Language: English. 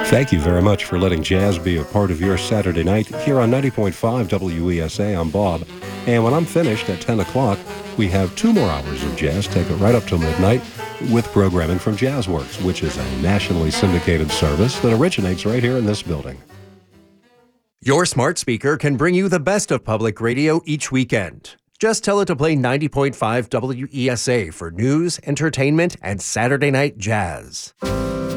Thank you very much for letting jazz be a part of your Saturday night here on 90.5 WESA. I'm Bob. And when I'm finished at 10 o'clock, we have 2 more hours of jazz, take it right up till midnight, with programming from JazzWorks, which is a nationally syndicated service that originates right here in this building. Your smart speaker can bring you the best of public radio each weekend. Just tell it to play 90.5 WESA for news, entertainment, and Saturday night jazz.